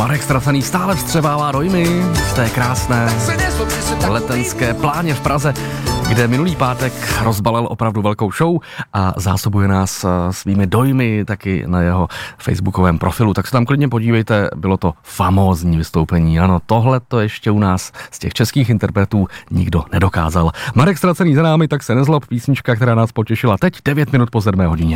Marek Ztracený stále vstřebává dojmy z té krásné letenské pláně v Praze, kde minulý pátek rozbalil opravdu velkou show a zásobuje nás svými dojmy taky na jeho facebookovém profilu. Tak se tam klidně podívejte, bylo to famózní vystoupení. Ano, tohle to ještě u nás z těch českých interpretů nikdo nedokázal. Marek Ztracený za námi, tak se nezlob, písnička, která nás potěšila teď 9 minut po 7 hodině.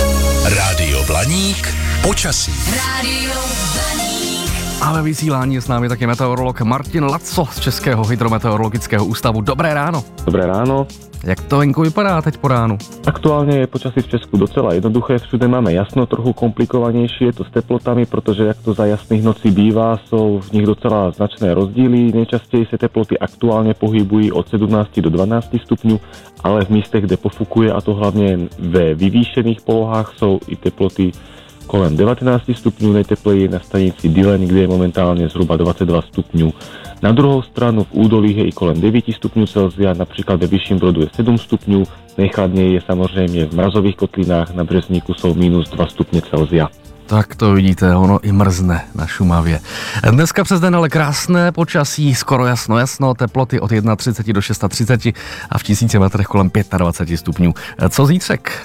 Rádio Blaník, počasí. Rádio Blaník. A ve vysílání je s námi taky meteorolog Martin Laco z Českého hydrometeorologického ústavu. Dobré ráno. Dobré ráno. Jak to venku vypadá teď po ránu? Aktuálně je počasí v Česku docela jednoduché, všude máme jasno, trochu komplikovanější je to s teplotami, protože jak to za jasných nocí bývá, jsou v nich docela značné rozdíly. Nejčastěji se teploty aktuálně pohybují od 17 do 12 stupňů, ale v místech, kde pofukuje, a to hlavně ve vyvýšených polohách, jsou i teploty kolem 19 stupňů, nejtepleji na stanici Dylen, kde je momentálně zhruba 22 stupňů. Na druhou stranu v údolích je i kolem 9 stupňů Celsia, například ve Vyšším Brodu je 7 stupňů, nejchladněji je samozřejmě v mrazových kotlinách, na Březníku jsou minus 2 stupně Celsia. Tak to vidíte, ono i mrzne na Šumavě. Dneska přes den ale krásné počasí, skoro jasno, teploty od 31 do 36 a v 1000 metrech kolem 25 stupňů. Co zítřek?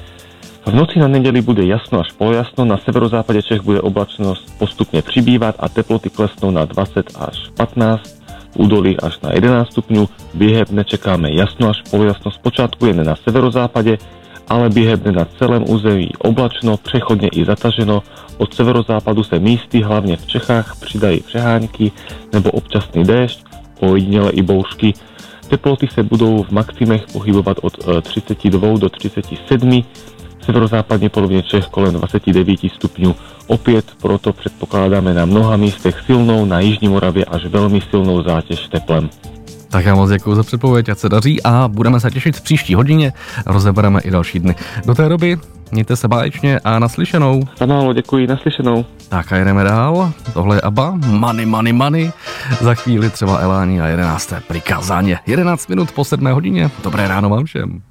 V noci na neděli bude jasno až polojasno, na severozápadě Čech bude oblačnost postupně přibývat a teploty klesnou na 20 až 15, v údolí až na 11 stupňů. Během dne čekáme jasno až polojasno, zpočátku jen na severozápadě, ale během dne na celém území oblačno, přechodně i zataženo. Od severozápadu se místy, hlavně v Čechách, přidají přehánky nebo občasný déšť, ojediněle i bouřky. Teploty se budou v maximech pohybovat od 32 do 37, v severozápadní polovině Čech kolem 29 stupňů. Opět proto předpokládáme na mnoha místech silnou, na jižní Moravě až velmi silnou zátěž teplem. Tak já moc děkuji za předpověď, ať se daří a budeme se těšit v příští hodině, rozebereme i další dny. Do té doby mějte se báječně a naslyšenou. Panálo, děkuji, naslyšenou. Tak a jdeme dál, tohle je ABBA, Money. Za chvíli třeba Elání a 11. Prikázáně. 11 minut po 7 hodině. Dobré ráno vám všem.